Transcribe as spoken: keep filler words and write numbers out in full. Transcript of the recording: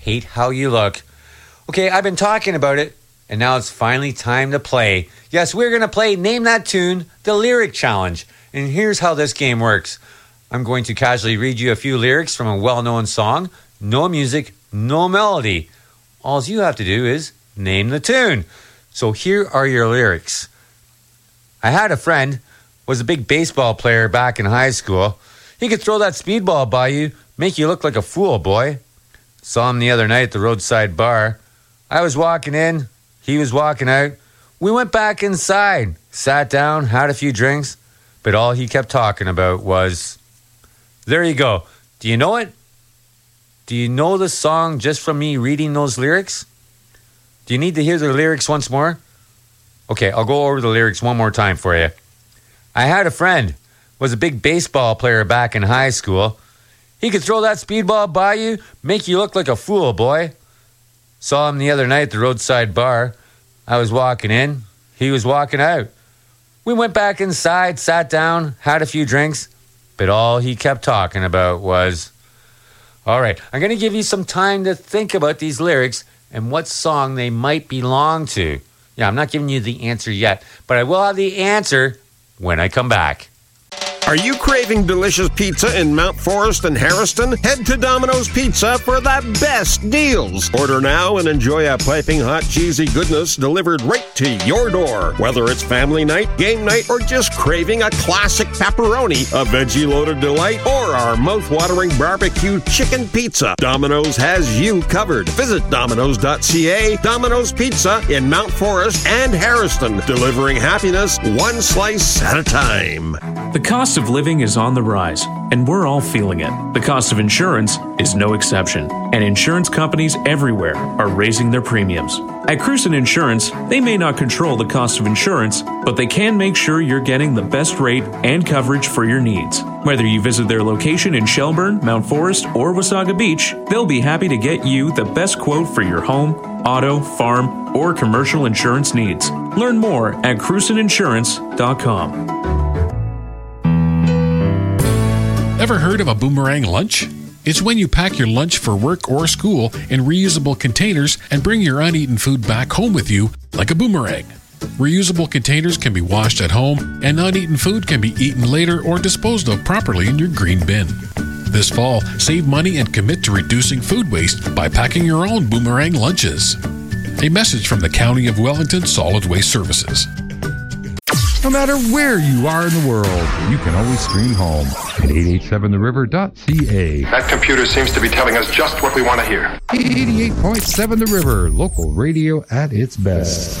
hate how you look. Okay, I've been talking about it, and now it's finally time to play. Yes, we're going to play Name That Tune, the Lyric Challenge. And here's how this game works. I'm going to casually read you a few lyrics from a well-known song. No music, no melody. All you have to do is name the tune. So here are your lyrics. I had a friend, was a big baseball player back in high school. He could throw that speedball by you, make you look like a fool, boy. Saw him the other night at the roadside bar. I was walking in, he was walking out. We went back inside, sat down, had a few drinks, but all he kept talking about was... There you go. Do you know it? Do you know the song just from me reading those lyrics? Do you need to hear the lyrics once more? Okay, I'll go over the lyrics one more time for you. I had a friend, was a big baseball player back in high school. He could throw that speedball by you, make you look like a fool, boy. Saw him the other night at the roadside bar. I was walking in, he was walking out. We went back inside, sat down, had a few drinks, but all he kept talking about was... All right, I'm going to give you some time to think about these lyrics and what song they might belong to. Yeah, I'm not giving you the answer yet, but I will have the answer when I come back. Are you craving delicious pizza in Mount Forest and Harrison? Head to Domino's Pizza for the best deals. Order now and enjoy a piping hot cheesy goodness delivered right to your door. Whether it's family night, game night, or just craving a classic pepperoni, a veggie-loaded delight, or our mouth-watering barbecue chicken pizza, Domino's has you covered. Visit Domino's dot c a. Domino's Pizza in Mount Forest and Harrison, delivering happiness one slice at a time. The cost of living is on the rise, and we're all feeling it. The cost of insurance is no exception, and insurance companies everywhere are raising their premiums. At Cruson Insurance, they may not control the cost of insurance, but they can make sure you're getting the best rate and coverage for your needs. Whether you visit their location in Shelburne, Mount Forest, or Wasaga Beach, they'll be happy to get you the best quote for your home, auto, farm, or commercial insurance needs. Learn more at cruson insurance dot com. Ever heard of a boomerang lunch? It's when you pack your lunch for work or school in reusable containers and bring your uneaten food back home with you like a boomerang. Reusable containers can be washed at home, and uneaten food can be eaten later or disposed of properly in your green bin. This fall, save money and commit to reducing food waste by packing your own boomerang lunches. A message from the County of Wellington Solid Waste Services. No matter where you are in the world, you can always stream home at eight eighty-seven the river dot c a. That computer seems to be telling us just what we want to hear. eighty-eight point seven The River, local radio at its best.